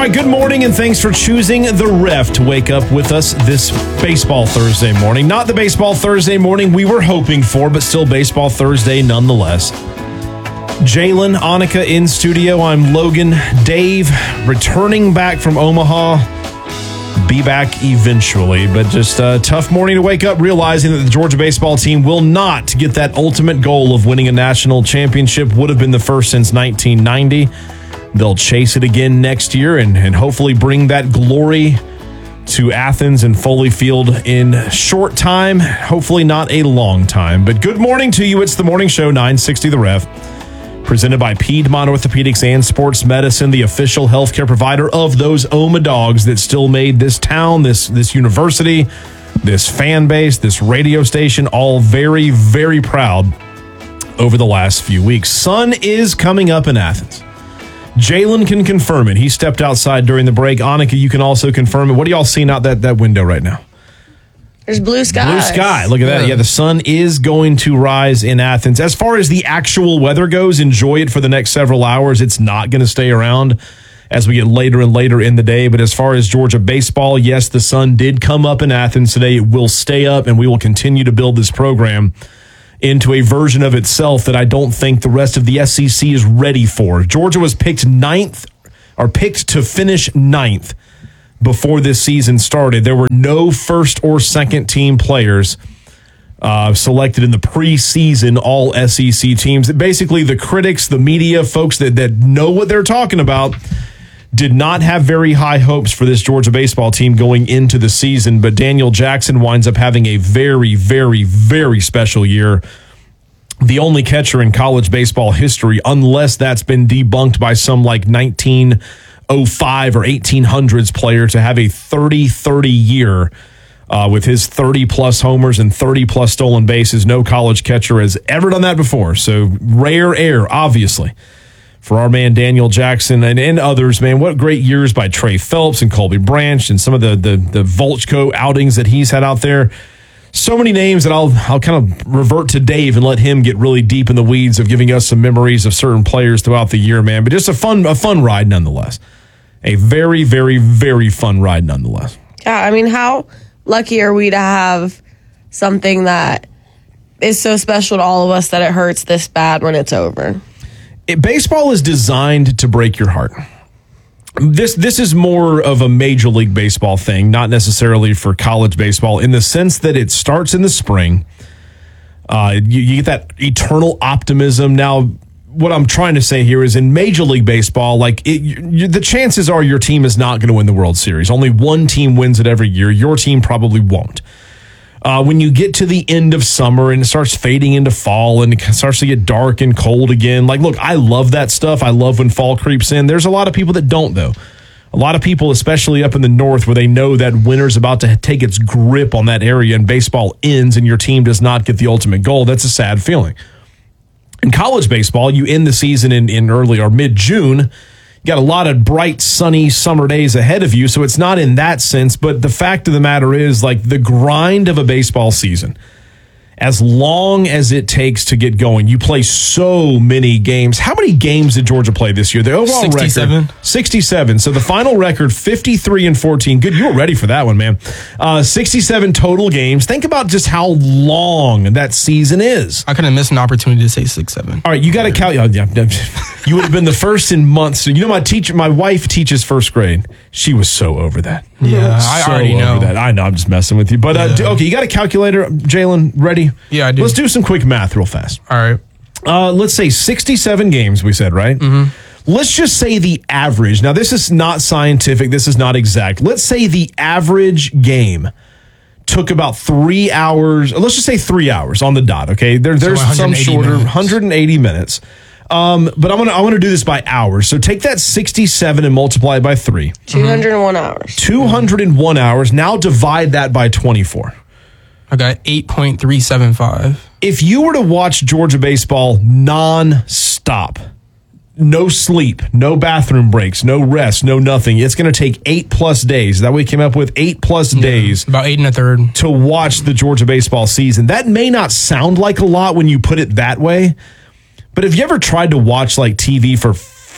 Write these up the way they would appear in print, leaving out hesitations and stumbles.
right, good morning, and thanks for choosing The Ref to wake up with us this Baseball Thursday morning. Not the Baseball Thursday morning we were hoping for, but still Baseball Thursday nonetheless. Jalen, Annika in studio. I'm Logan. Dave, returning back from Omaha. Be back eventually, but just a tough morning to wake up realizing that the Georgia baseball team will not get that ultimate goal of winning a national championship. Would have been the first since 1990. They'll chase it again next year and hopefully bring that glory to Athens and Foley Field in short time. Hopefully not a long time. But good morning to you. It's the morning show, 960 The Ref, presented by Piedmont Orthopedics and Sports Medicine, the official healthcare provider of those Oma Dogs that still made this town, this university, this fan base, this radio station, all very, very proud over the last few weeks. Sun is coming up in Athens. Jalen can confirm it. He stepped outside during the break. Annika, you can also confirm it. What are y'all seeing out that window right now? There's blue sky. Blue sky. Look at that. Yeah, the sun is going to rise in Athens. As far as the actual weather goes, enjoy it for the next several hours. It's not going to stay around as we get later and later in the day. But as far as Georgia baseball, yes, the sun did come up in Athens today. It will stay up, and we will continue to build this program into a version of itself that I don't think the rest of the SEC is ready for. Georgia was picked to finish ninth before this season started. There were no first or second team players selected in the preseason all SEC teams. Basically, the critics, the media, folks that know what they're talking about did not have very high hopes for this Georgia baseball team going into the season, but Daniel Jackson winds up having a very, very, very special year. The only catcher in college baseball history, unless that's been debunked by some like 1905 or 1800s player, to have a 30-30 year with his 30-plus homers and 30-plus stolen bases. No college catcher has ever done that before, so rare air, obviously, for our man Daniel Jackson and others. Man, what great years by Trey Phelps and Colby Branch and some of the Volchko outings that he's had out there. So many names that I'll kind of revert to Dave and let him get really deep in the weeds of giving us some memories of certain players throughout the year, man. But just a fun ride nonetheless. A very, very, very fun ride nonetheless. Yeah, I mean, how lucky are we to have something that is so special to all of us that it hurts this bad when it's over? Baseball is designed to break your heart. This is more of a Major League Baseball thing, not necessarily for college baseball, in the sense that it starts in the spring. You get that eternal optimism. Now, what I'm trying to say here is in Major League Baseball, the chances are your team is not going to win the World Series. Only one team wins it every year. Your team probably won't. When you get to the end of summer and it starts fading into fall and it starts to get dark and cold again, look, I love that stuff. I love when fall creeps in. There's a lot of people that don't, though. A lot of people, especially up in the north, where they know that winter's about to take its grip on that area and baseball ends and your team does not get the ultimate goal. That's a sad feeling. In college baseball, you end the season in early or mid-June. You got a lot of bright, sunny summer days ahead of you, so it's not in that sense. But the fact of the matter is, the grind of a baseball season, as long as it takes to get going, you play so many games. How many games did Georgia play this year? The overall 67. record, 67. So the final record, 53-14. Good, you were ready for that one, man. 67 total games. Think about just how long that season is. I couldn't miss an opportunity to say 6-7. All right, you got to count. Yeah. You would have been the first in months. So, my wife teaches first grade. She was so over that. Yeah, I already know. That. I know, I'm just messing with you. But, okay, you got a calculator, Jalen, ready? Yeah, I do. Let's do some quick math real fast. All right. Let's say 67 games, we said, right? Mm-hmm. Let's just say the average. Now, this is not scientific. This is not exact. Let's say the average game took about 3 hours. Let's just say 3 hours on the dot, okay? There's some shorter, minutes. 180 minutes. But I want to do this by hours. So take that 67 and multiply it by 3. 201 hours. 201 hours. Now divide that by 24. I got 8.375. If you were to watch Georgia baseball non-stop, no sleep, no bathroom breaks, no rest, no nothing, it's going to take 8+ days. That we came up with 8+ days. About 8 1/3. To watch the Georgia baseball season. That may not sound like a lot when you put it that way, but have you ever tried to watch TV for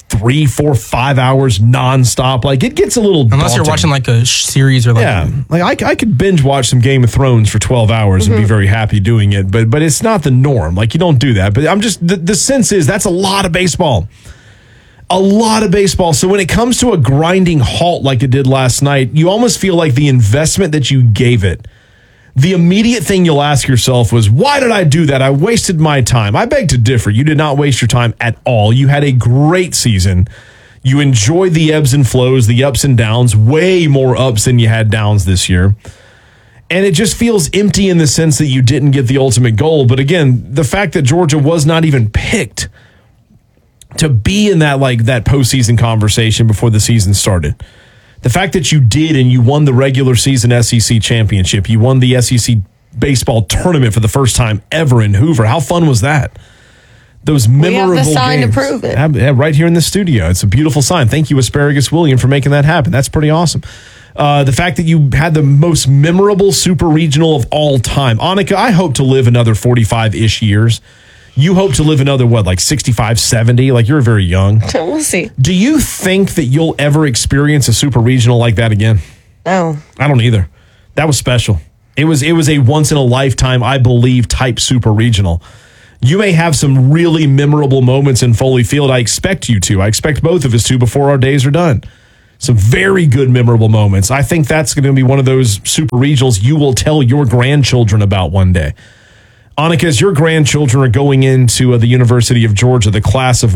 3, 4, 5 hours nonstop. Like, it gets a little Unless you're daunting. watching like a series or like I could binge watch some Game of Thrones for 12 hours and be very happy doing it, but it's not the norm. Like, you don't do that. But I'm just, the sense is that's a lot of baseball. A lot of baseball. So when it comes to a grinding halt like it did last night, you almost feel like the investment that you gave it, the immediate thing you'll ask yourself was, why did I do that? I wasted my time. I beg to differ. You did not waste your time at all. You had a great season. You enjoyed the ebbs and flows, the ups and downs, way more ups than you had downs this year. And it just feels empty in the sense that you didn't get the ultimate goal. But again, the fact that Georgia was not even picked to be in that postseason conversation before the season started. The fact that you did and you won the regular season SEC championship, you won the SEC baseball tournament for the first time ever in Hoover. How fun was that? Those memorable We have the sign games. to prove it. Right here in the studio. It's a beautiful sign. Thank you, Asparagus William, for making that happen. That's pretty awesome. The fact that you had the most memorable super regional of all time. Annika, I hope to live another 45-ish years. You hope to live another, 65, 70? Like, you're very young. We'll see. Do you think that you'll ever experience a super regional like that again? No. I don't either. That was special. It was a once in a lifetime, I believe, type super regional. You may have some really memorable moments in Foley Field. I expect you to. I expect both of us to before our days are done. Some very good memorable moments. I think that's going to be one of those super regionals you will tell your grandchildren about one day. Annika, as your grandchildren are going into the University of Georgia, the class of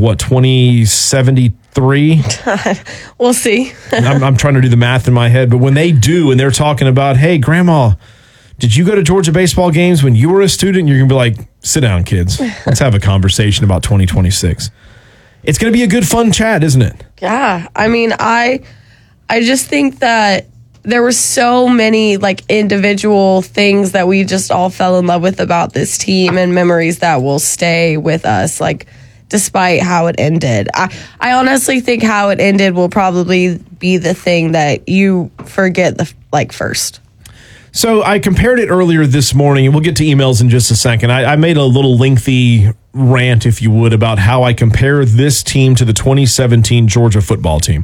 2073? We'll see. I'm trying to do the math in my head, but when they do and they're talking about, hey, Grandma, did you go to Georgia baseball games when you were a student? You're going to be like, sit down, kids. Let's have a conversation about 2026. It's going to be a good, fun chat, isn't it? Yeah. I mean, I just think that there were so many individual things that we just all fell in love with about this team and memories that will stay with us, despite how it ended. I honestly think how it ended will probably be the thing that you forget first. So I compared it earlier this morning, and we'll get to emails in just a second. I made a little lengthy rant, if you would, about how I compare this team to the 2017 Georgia football team.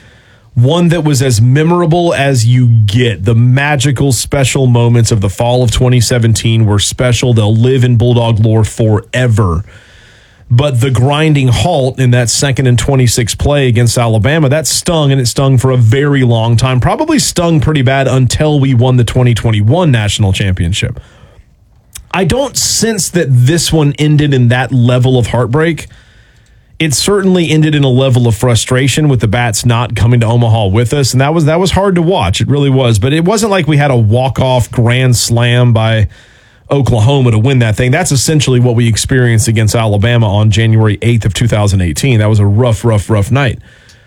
One that was as memorable as you get. The magical, special moments of the fall of 2017 were special. They'll live in Bulldog lore forever. But the grinding halt in that 2nd and 26 play against Alabama, that stung, and it stung for a very long time. Probably stung pretty bad until we won the 2021 national championship. I don't sense that this one ended in that level of heartbreak. It certainly ended in a level of frustration with the Bats not coming to Omaha with us, and that was hard to watch. It really was. But it wasn't like we had a walk-off grand slam by Oklahoma to win that thing. That's essentially what we experienced against Alabama on January 8th of 2018. That was a rough night.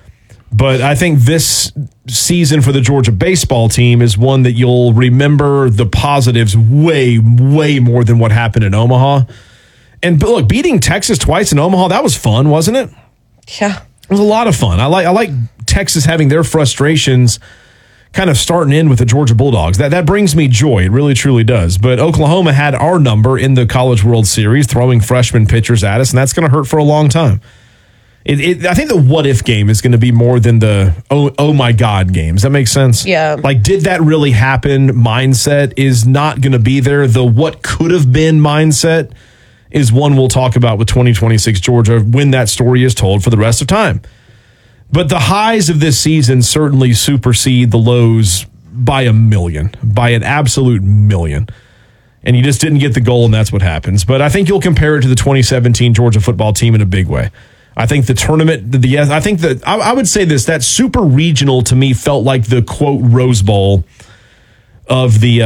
But I think this season for the Georgia baseball team is one that you'll remember the positives way, way more than what happened in Omaha. And look, beating Texas twice in Omaha, that was fun, wasn't it? Yeah. It was a lot of fun. I like Texas having their frustrations kind of starting in with the Georgia Bulldogs. That brings me joy. It really, truly does. But Oklahoma had our number in the College World Series, throwing freshman pitchers at us, and that's going to hurt for a long time. I think the what-if game is going to be more than the oh my God game. Does that make sense? Yeah. Did that really happen mindset is not going to be there. The what could have been mindset is one we'll talk about with 2026 Georgia when that story is told for the rest of time. But the highs of this season certainly supersede the lows by a million, by an absolute million. And you just didn't get the goal, and that's what happens. But I think you'll compare it to the 2017 Georgia football team in a big way. I think the tournament, I would say this, that super regional to me felt like the quote Rose Bowl of the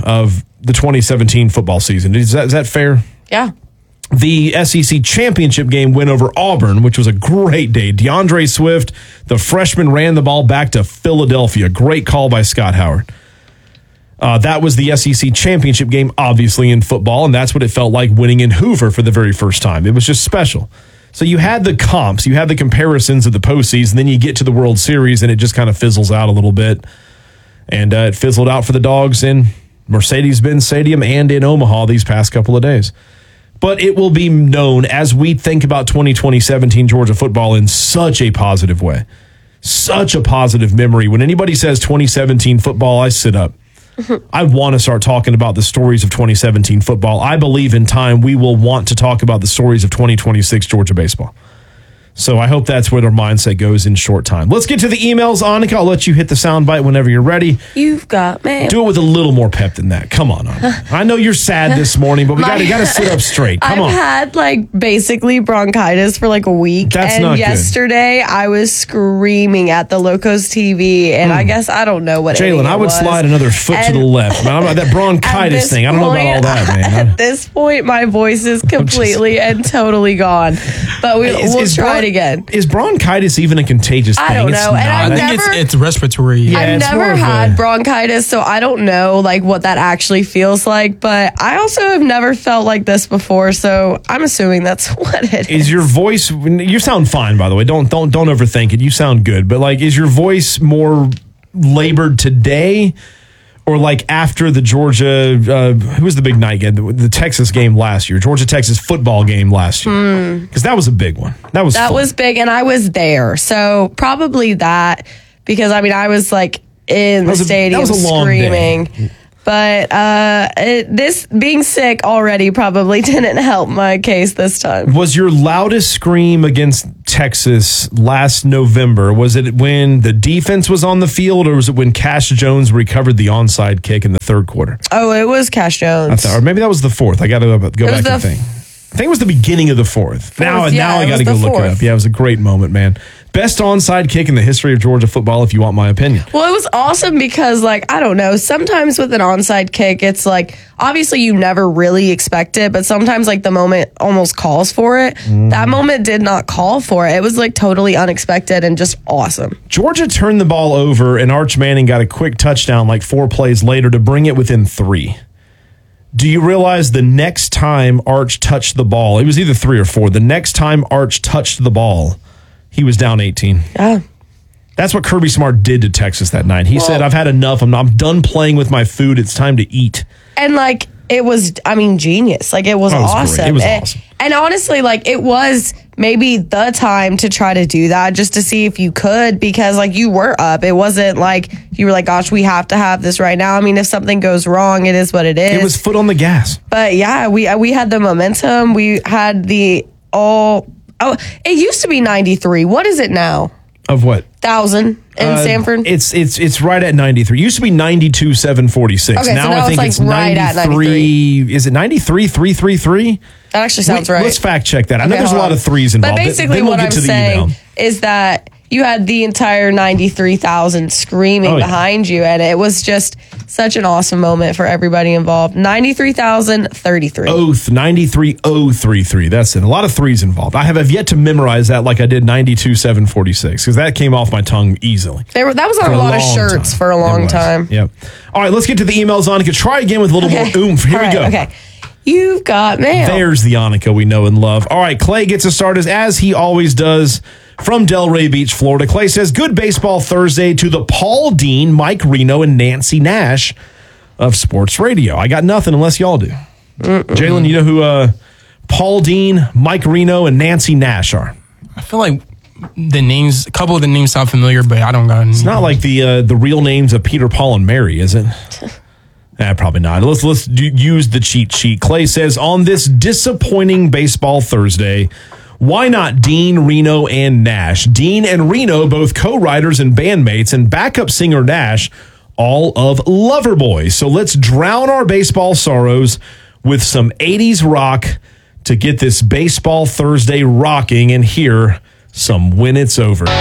2017 football season. Is that fair? Yeah. The SEC championship game win over Auburn, which was a great day. DeAndre Swift, the freshman, ran the ball back to Philadelphia. Great call by Scott Howard. That was the SEC championship game, obviously, in football, and that's what it felt like winning in Hoover for the very first time. It was just special. So you had the comps, you had the comparisons of the postseason, then you get to the World Series, and it just kind of fizzles out a little bit. And it fizzled out for the Dogs in Mercedes-Benz Stadium and in Omaha these past couple of days. But it will be known as we think about 2017 Georgia football in such a positive way. Such a positive memory. When anybody says 2017 football, I sit up. I want to start talking about the stories of 2017 football. I believe in time we will want to talk about the stories of 2026 Georgia baseball. So I hope that's where their mindset goes in short time. Let's get to the emails, Annika. I'll let you hit the soundbite whenever you're ready. You've got mail. Do it with a little more pep than that. Come on, Annika. I know you're sad this morning, but we got to sit up straight. Come on. I've had like basically bronchitis for like a week. That's and not good. yesterday I was screaming at the Locos TV, and I guess I don't know what Jalen, I would slide another foot to the left. Man, that bronchitis thing, I don't know about all that, man. At this point, my voice is completely and totally gone. But we'll try it again. Is bronchitis even a contagious thing? I don't know. And I think it's respiratory. Yeah, I've it's more never of had bronchitis, so I don't know like what that actually feels like. But I also have never felt like this before, so I'm assuming that's what it is. Is your voice? You sound fine, by the way. Don't overthink it. You sound good, but like, is your voice more labored today, or like after the Georgia? Who was the big night game? The Texas game last year, Georgia-Texas football game last year, because that was a big one. That was big, and I was there, so probably that. Because I mean, I was like in the stadium screaming. But this being sick already probably didn't help my case this time. Was your loudest scream against Texas last November, was it when the defense was on the field, or was it when Cash Jones recovered the onside kick in the third quarter? Oh, it was Cash Jones. Or maybe that was the fourth. I got to go back and think. I think it was the beginning of the fourth. Now I got to go look it up. Yeah, it was a great moment, man. Best onside kick in the history of Georgia football, if you want my opinion. Well, it was awesome because, like, I don't know, sometimes with an onside kick, it's like, obviously you never really expect it, but sometimes, like, the moment almost calls for it. That moment did not call for it. It was, like, totally unexpected and just awesome. Georgia turned the ball over, and Arch Manning got a quick touchdown, like 4 plays later, to bring it within 3. Do you realize the next time Arch touched the ball, it was either 3 or 4, the next time Arch touched the ball, he was down 18. Yeah. That's what Kirby Smart did to Texas that night. He said, I've had enough. I'm done playing with my food. It's time to eat. And, like, it was, I mean, genius. Like, it was awesome. Great. It was awesome. And honestly, like, it was maybe the time to try to do that just to see if you could, because, like, you were up. It wasn't like you were like, gosh, we have to have this right now. I mean, if something goes wrong, it is what it is. It was foot on the gas. But, yeah, we had the momentum. We had Oh, it used to be 93. What is it now? Of what? 1,000 in Sanford? It's right at 93. It used to be 92,746. Okay, now so I think it's like right at 93. Is it 93,333? That actually sounds right. Let's fact check that. I know there's a lot of threes involved. But basically what I'm saying is that you had the entire 93,000 screaming behind you, and it was just such an awesome moment for everybody involved. 93,033. Oath, 93,033. That's it. A lot of threes involved. I have yet to memorize that like I did 92,746, because that came off my tongue easily. That was on a lot of shirts for a long time. Yep. All right, let's get to the emails, Annika. Try again with a little more oomph. Here we go. Okay. You've got mail. There's the Annika we know and love. All right, Clay gets us started as he always does from Delray Beach, Florida. Clay says, good baseball Thursday to the Paul Dean, Mike Reno, and Nancy Nash of sports radio. I got nothing unless y'all do. Jalen, you know who Paul Dean, Mike Reno, and Nancy Nash are? I feel like a couple of the names sound familiar, but I don't got any. It's not like the real names of Peter, Paul, and Mary, is it? Probably not. Let's use the cheat sheet. Clay says, on this disappointing baseball Thursday, why not Dean, Reno, and Nash? Dean and Reno, both co-writers and bandmates, and backup singer Nash, all of Loverboy. So let's drown our baseball sorrows with some 80s rock to get this baseball Thursday rocking and hear some When It's Over.